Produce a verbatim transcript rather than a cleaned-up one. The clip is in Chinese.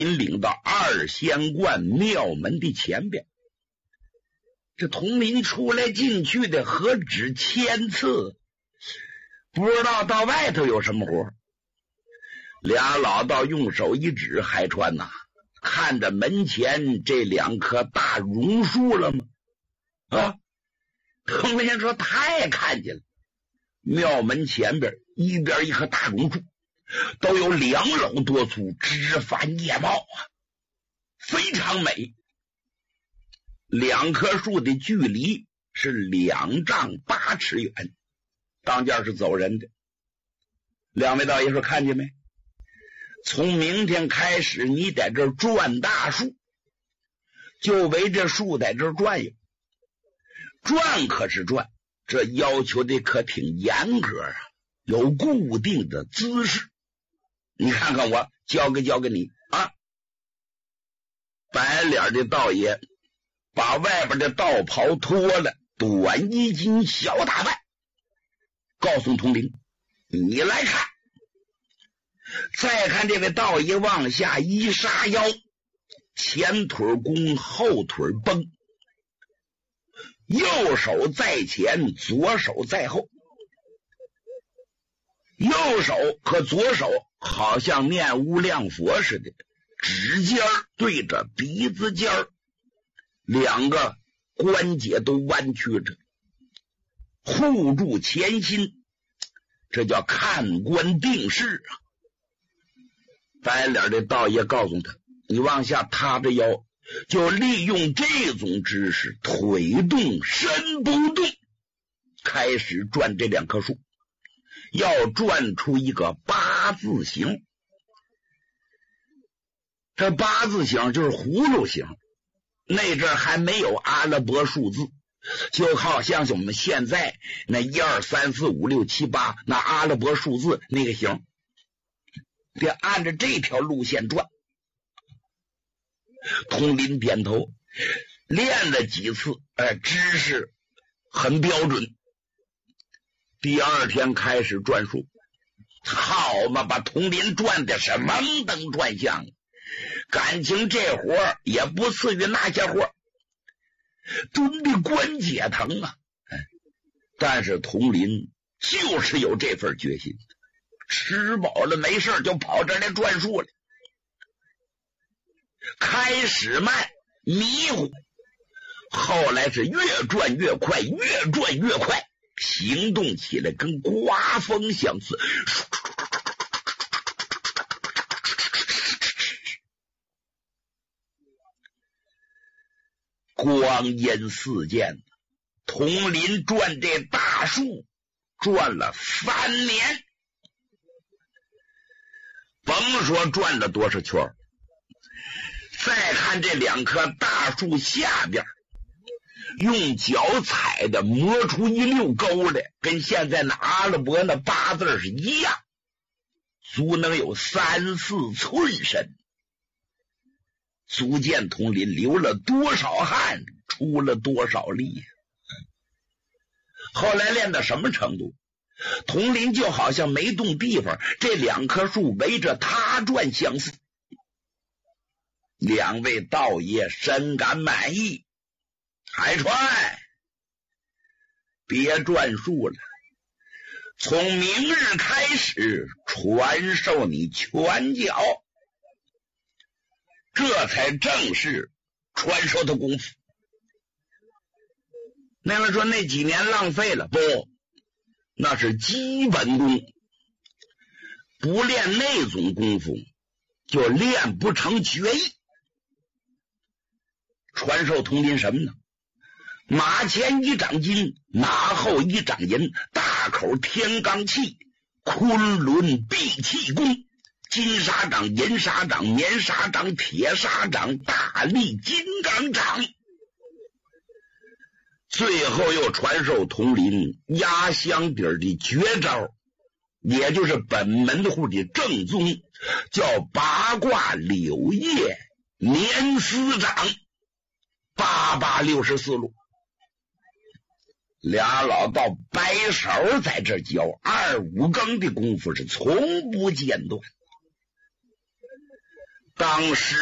引领到二仙观庙门的前边。这统领出来进去的何止千次，不知道到外头有什么活。俩老道用手一指，海川呐、啊，看着门前这两棵大榕树了吗？啊，统领说他也看见了。庙门前边一边一棵大榕树，都有两篓多粗，枝繁叶茂啊，非常美。两棵树的距离是两丈八尺远，当间是走人的。两位道爷说看见没？从明天开始，你在这儿转大树，就围着树在这儿转悠。转可是转，这要求的可挺严格啊，有固定的姿势。你看看我，教给教给你啊！白脸的道爷把外边的道袍脱了，短衣襟，小打扮，告诉统领：“你来看。”再看这位道爷往下一杀腰，前腿弓，后腿绷，右手在前，左手在后。右手和左手好像念无量佛似的，指尖对着鼻子尖儿，两个关节都弯曲着，护住前心，这叫看官定势啊。白脸的道爷告诉他：“你往下塌着腰，就利用这种姿势，腿动身不动，开始转这两棵树，要转出一个八字形。这八字形就是葫芦形，那阵还没有阿拉伯数字，就好像是我们现在那一二三四五六七八那阿拉伯数字那个形，得按着这条路线转。”统领点头，练了几次，呃，知识很标准。第二天开始转树，好嘛，把统领转的是蒙登转向，感情这活也不次于那些活，蹲的关节疼啊。但是统领就是有这份决心，吃饱了没事就跑这来转树了。开始慢，迷糊，后来是越转越快，越转越快，行动起来跟刮风相似。光阴似箭，统领转这大树转了三年，甭说转了多少圈。再看这两棵大树下边，用脚踩的磨出一溜沟来，跟现在那阿拉伯那八字是一样，足能有三四寸深，足见统领流了多少汗，出了多少力。后来练到什么程度？统领就好像没动地方，这两棵树围着他转相似。两位道爷深感满意，海川，别转述了，从明日开始传授你拳脚，这才正式传授的功夫。那位说那几年浪费了，不，那是基本功，不练那种功夫就练不成绝艺。传授统领什么呢？马前一掌金，马后一掌银，大口天罡气，昆仑闭气功，金沙掌、银沙掌、棉沙掌、铁沙掌，大力金刚掌。最后又传授统领压箱底的绝招，也就是本门户的正宗，叫八卦柳叶年丝掌，八八六十四路。俩老道摆手在这教，二五更的功夫是从不间断。 当时